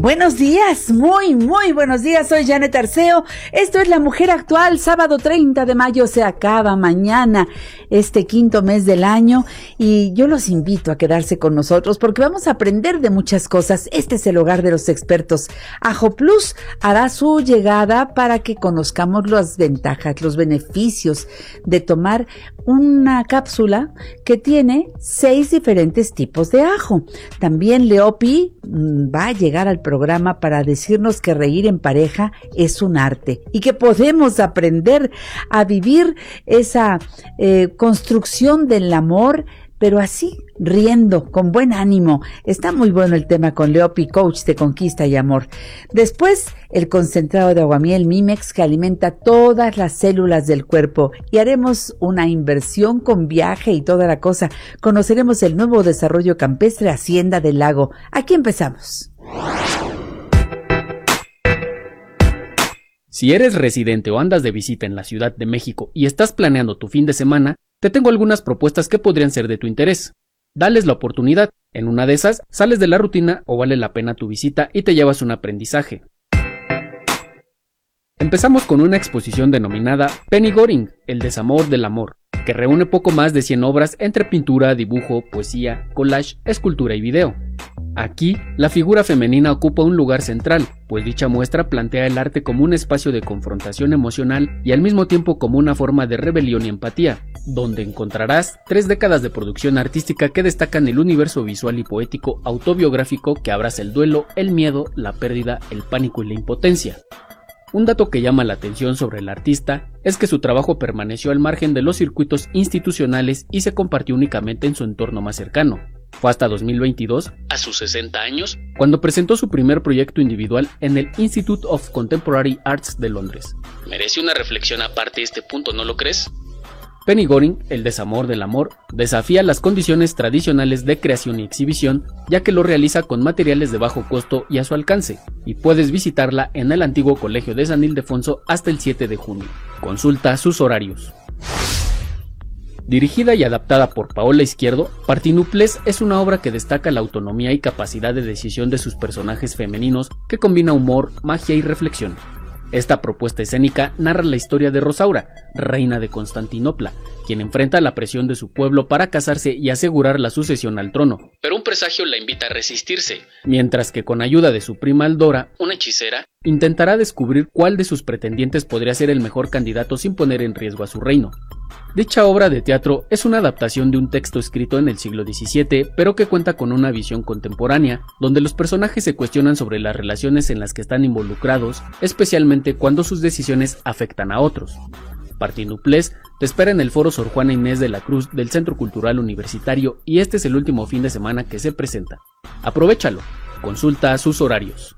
Buenos días, muy buenos días, soy Janet Arceo, esto es La Mujer Actual, sábado 30 de mayo, se acaba mañana este quinto mes del año y yo los invito a quedarse con nosotros porque vamos a aprender de muchas cosas. Este es el hogar de los expertos. Ajo Plus hará su llegada para que conozcamos las ventajas, los beneficios de tomar una cápsula que tiene 6 diferentes tipos de ajo. También Leopi va a llegar al programa para decirnos que reír en pareja es un arte y que podemos aprender a vivir esa construcción del amor, pero así, riendo, con buen ánimo. Está muy bueno el tema con Leopi, coach de conquista y amor. Después, el concentrado de aguamiel Mimex que alimenta todas las células del cuerpo y haremos una inversión con viaje y toda la cosa. Conoceremos el nuevo desarrollo campestre Hacienda del Lago. Aquí empezamos. Si eres residente o andas de visita en la Ciudad de México y estás planeando tu fin de semana, te tengo algunas propuestas que podrían ser de tu interés. Dales la oportunidad. En una de esas, sales de la rutina o vale la pena tu visita y te llevas un aprendizaje. Empezamos con una exposición denominada Penny Goring, el desamor del amor, que reúne poco más de 100 obras entre pintura, dibujo, poesía, collage, escultura y video. Aquí, la figura femenina ocupa un lugar central, pues dicha muestra plantea el arte como un espacio de confrontación emocional y al mismo tiempo como una forma de rebelión y empatía, donde encontrarás 3 décadas de producción artística que destacan el universo visual y poético autobiográfico que abraza el duelo, el miedo, la pérdida, el pánico y la impotencia. Un dato que llama la atención sobre el artista es que su trabajo permaneció al margen de los circuitos institucionales y se compartió únicamente en su entorno más cercano. Fue hasta 2022, a sus 60 años, cuando presentó su primer proyecto individual en el Institute of Contemporary Arts de Londres. ¿Merece una reflexión aparte este punto, no lo crees? Penny Goring, el desamor del amor, desafía las condiciones tradicionales de creación y exhibición, ya que lo realiza con materiales de bajo costo y a su alcance, y puedes visitarla en el antiguo Colegio de San Ildefonso hasta el 7 de junio. Consulta sus horarios. Dirigida y adaptada por Paola Izquierdo, Partinuples es una obra que destaca la autonomía y capacidad de decisión de sus personajes femeninos que combina humor, magia y reflexión. Esta propuesta escénica narra la historia de Rosaura, reina de Constantinopla, quien enfrenta la presión de su pueblo para casarse y asegurar la sucesión al trono. Pero un presagio la invita a resistirse, mientras que con ayuda de su prima Aldora, una hechicera, intentará descubrir cuál de sus pretendientes podría ser el mejor candidato sin poner en riesgo a su reino. Dicha obra de teatro es una adaptación de un texto escrito en el siglo XVII, pero que cuenta con una visión contemporánea, donde los personajes se cuestionan sobre las relaciones en las que están involucrados, especialmente cuando sus decisiones afectan a otros. Partinuples te espera en el Foro Sor Juana Inés de la Cruz del Centro Cultural Universitario y este es el último fin de semana que se presenta. Aprovéchalo, consulta sus horarios.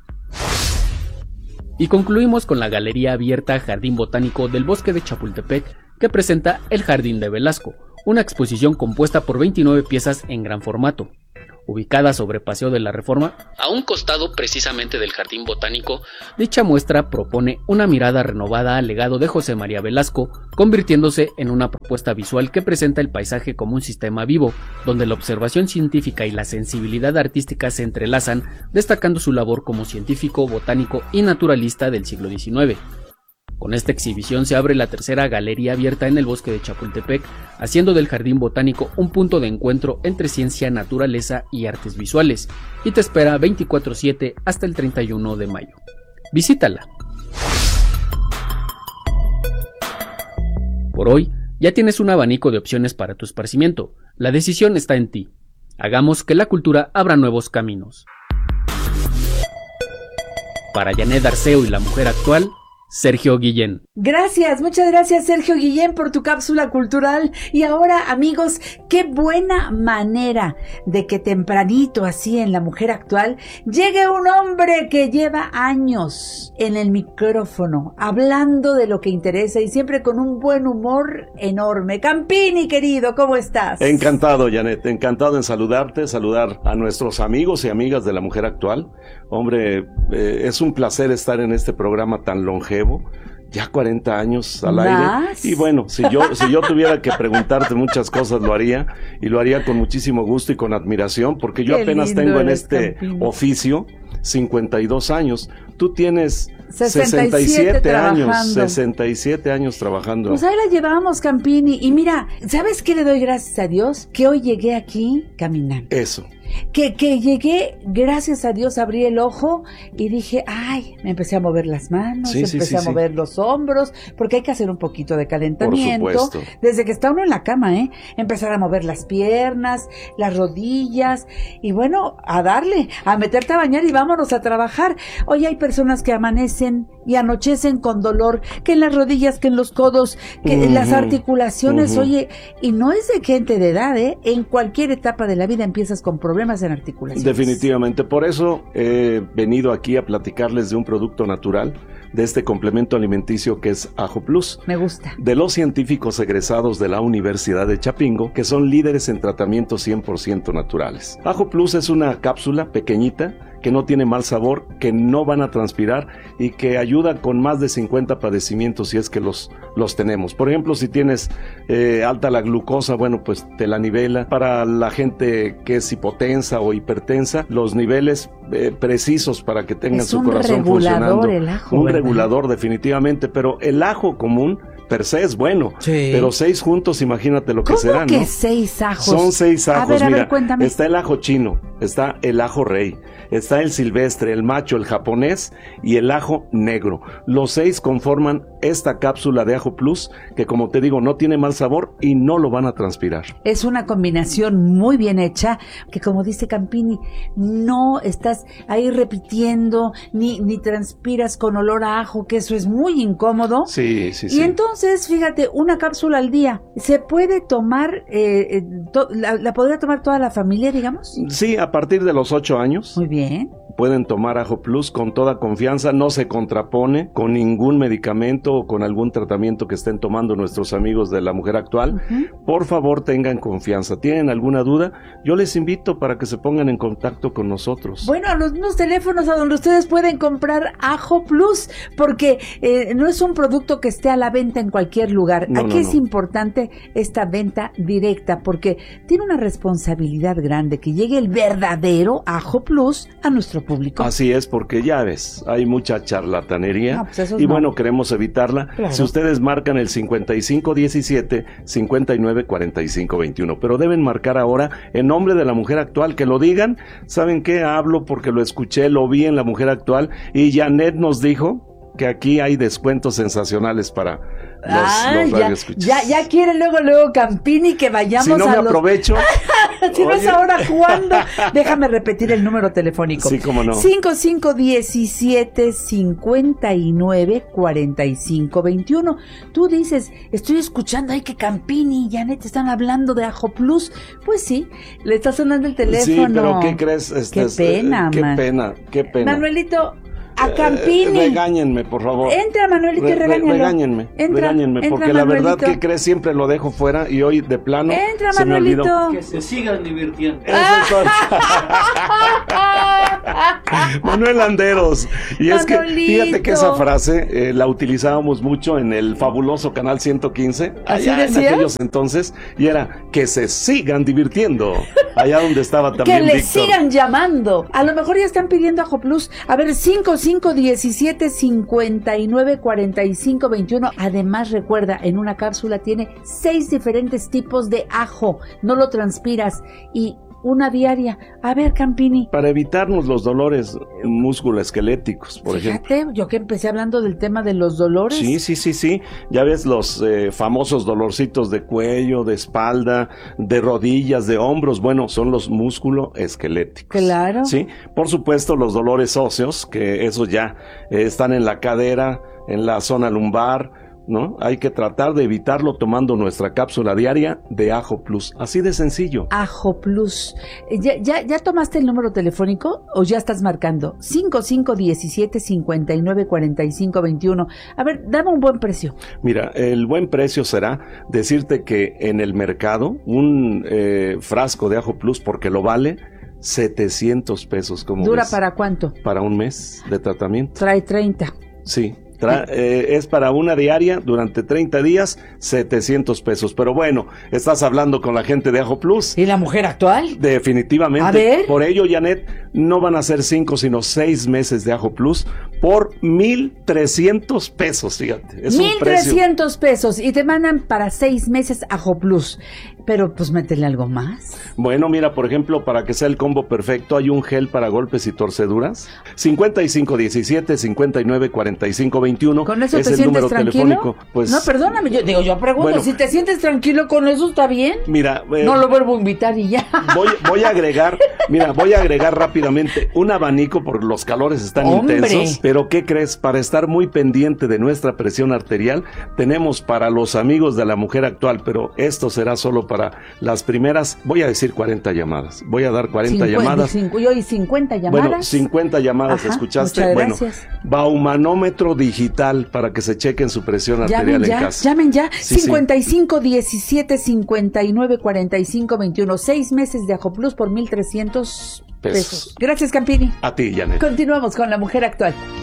Y concluimos con la Galería Abierta Jardín Botánico del Bosque de Chapultepec, que presenta El Jardín de Velasco, una exposición compuesta por 29 piezas en gran formato. Ubicada sobre Paseo de la Reforma, a un costado precisamente del Jardín Botánico, dicha muestra propone una mirada renovada al legado de José María Velasco, convirtiéndose en una propuesta visual que presenta el paisaje como un sistema vivo, donde la observación científica y la sensibilidad artística se entrelazan, destacando su labor como científico, botánico y naturalista del siglo XIX. Con esta exhibición se abre la tercera galería abierta en el Bosque de Chapultepec, haciendo del Jardín Botánico un punto de encuentro entre ciencia, naturaleza y artes visuales, y te espera 24/7 hasta el 31 de mayo. Visítala. Por hoy, ya tienes un abanico de opciones para tu esparcimiento. La decisión está en ti. Hagamos que la cultura abra nuevos caminos. Para Janet Arceo y La Mujer Actual, Sergio Guillén. Gracias, muchas gracias Sergio Guillén por tu cápsula cultural. Y ahora, amigos, qué buena manera de que tempranito, así en La Mujer Actual, llegue un hombre que lleva años en el micrófono, hablando de lo que interesa y siempre con un buen humor enorme. Campini, querido, ¿cómo estás? Encantado, Janet, encantado en saludarte, saludar a nuestros amigos y amigas de La Mujer Actual. Hombre, es un placer estar en este programa tan longevo. Ya 40 años al aire. Y bueno, si yo tuviera que preguntarte muchas cosas, lo haría, y lo haría con muchísimo gusto y con admiración, porque yo apenas tengo en este oficio 52 años. Tú tienes 67 años, 67 años trabajando. Pues ahí la llevábamos, Campini. Y mira, ¿sabes qué le doy gracias a Dios? Que hoy llegué aquí caminando. Eso. Que llegué, gracias a Dios, abrí el ojo y dije, ay, me empecé a mover las manos, empecé a mover los hombros, porque hay que hacer un poquito de calentamiento. Por supuesto. Desde que está uno en la cama, empezar a mover las piernas, las rodillas, y bueno, a darle, a meterte a bañar y vámonos a trabajar. Hoy hay personas que amanecen y anochecen con dolor, que en las rodillas, que en los codos, que en las articulaciones, oye, y no es de gente de edad, en cualquier etapa de la vida empiezas con problemas en articulaciones. Definitivamente, por eso he venido aquí a platicarles de un producto natural, de este complemento alimenticio que es Ajo Plus. Me gusta. De los científicos egresados de la Universidad de Chapingo, que son líderes en tratamientos 100% naturales. Ajo Plus es una cápsula pequeñita, que no tiene mal sabor, que no van a transpirar y que ayuda con más de 50 padecimientos si es que los tenemos. Por ejemplo, si tienes alta la glucosa, bueno, pues te la nivela. Para la gente que es hipotensa o hipertensa, los niveles precisos para que tengan su corazón funcionando. El ajo, un ¿verdad? regulador definitivamente, pero el ajo común per se es bueno, pero 6 juntos, imagínate lo que serán, ¿no? ¿Cómo que 6 ajos? Son 6 ajos, a mira, ver, cuéntame. Está el ajo chino, está el ajo rey, está el silvestre, el macho, el japonés y el ajo negro. Los 6 conforman esta cápsula de Ajo Plus, que como te digo, no tiene mal sabor y no lo van a transpirar. Es una combinación muy bien hecha, que como dice Campini, no estás ahí repitiendo, ni transpiras con olor a ajo, que eso es muy incómodo. Sí. Y entonces, fíjate, una cápsula al día, ¿se puede tomar, la podría tomar toda la familia, digamos? Sí, a partir de los 8 años. Muy bien. Pueden tomar Ajo Plus con toda confianza, no se contrapone con ningún medicamento o con algún tratamiento que estén tomando nuestros amigos de La Mujer Actual. Por favor, tengan confianza. ¿Tienen alguna duda? Yo les invito para que se pongan en contacto con nosotros. Bueno, a los mismos teléfonos a donde ustedes pueden comprar Ajo Plus, porque no es un producto que esté a la venta en cualquier lugar. Aquí es importante esta venta directa, porque tiene una responsabilidad grande que llegue el verdadero Ajo Plus a nuestro público. Así es, porque ya ves, hay mucha charlatanería pues y bueno, queremos evitarla. Claro. Si ustedes marcan el 5517-594521, pero deben marcar ahora en nombre de La Mujer Actual, que lo digan. ¿Saben qué? Hablo porque lo escuché, lo vi en La Mujer Actual y Janet nos dijo que aquí hay descuentos sensacionales para los radioescuchas. Ya quiere luego Campini que vayamos si no me aprovecho. ¿Si ves ahora jugando? Déjame repetir el número telefónico. Sí, cómo no. 5517-594521. Tú dices, estoy escuchando ahí que Campini y Janet están hablando de Ajo Plus. Pues sí, le está sonando el teléfono. Sí, pero ¿qué crees? Qué pena, qué pena. Manuelito, a Campini. Regáñenme, por favor. Entra, Manuelito, y regáñalo. Regáñenme, porque entra, la verdad, Manuelito. ¿qué crees? Siempre lo dejo fuera y hoy de plano entra, se Manuelito. me olvidó. Que se sigan divirtiendo. Eso es todo. Manuel Landeros. Y es que, fíjate que esa frase la utilizábamos mucho en el fabuloso Canal 115, allá en aquellos entonces, y era que se sigan divirtiendo, allá donde estaba también que le Víctor. sigan llamando. A lo mejor ya están pidiendo Ajo Plus. A ver, 5517-594521. Además, recuerda, en una cápsula tiene 6 diferentes tipos de ajo. No lo transpiras y una diaria. A ver, Campini. Para evitarnos los dolores musculoesqueléticos, por ejemplo. Fíjate, yo que empecé hablando del tema de los dolores. Sí. Ya ves los famosos dolorcitos de cuello, de espalda, de rodillas, de hombros. Bueno, son los musculoesqueléticos. Claro. Sí, por supuesto los dolores óseos, que esos ya están en la cadera, en la zona lumbar, ¿no? Hay que tratar de evitarlo tomando nuestra cápsula diaria de Ajo Plus. Así de sencillo. Ajo Plus. ¿Ya tomaste el número telefónico o ya estás marcando? 5517-594521. A ver, dame un buen precio. Mira, el buen precio será decirte que en el mercado un frasco de Ajo Plus, porque lo vale, 700 pesos. ¿Cómo ¿Dura ves? para cuánto? Para un mes de tratamiento. Trae 30. Sí. Es para una diaria durante 30 días, 700 pesos. Pero bueno, estás hablando con la gente de Ajo Plus. ¿Y la mujer actual? Definitivamente. A ver. Por ello, Janet, no van a ser 5, sino 6 meses de Ajo Plus por 1,300 pesos, fíjate. Es 1,300 pesos y te mandan para 6 meses Ajo Plus. Pero pues métele algo más. Bueno, mira, por ejemplo, para que sea el combo perfecto, hay un gel para golpes y torceduras. 5517-594521. ¿Con eso es te el sientes número tranquilo? telefónico. Pues, no, perdóname, yo pregunto, bueno, si te sientes tranquilo con eso, ¿está bien? Mira, no lo vuelvo a invitar y ya. Voy a agregar rápidamente un abanico porque los calores están intensos. Pero ¿qué crees? Para estar muy pendiente de nuestra presión arterial, tenemos para los amigos de la mujer actual, pero esto será solo para las primeras, voy a decir 40 llamadas. Voy a dar 40 llamadas. Y hoy 50 llamadas. Bueno, 50 llamadas, Ajá, ¿escuchaste? Muchas gracias. Baumanómetro digital para que se chequen su presión arterial en casa. Llamen ya, Sí, 5517-594521. 6 meses de Ajo Plus por 1,300 pesos. Gracias, Campini. A ti, Janet. Continuamos con la mujer actual.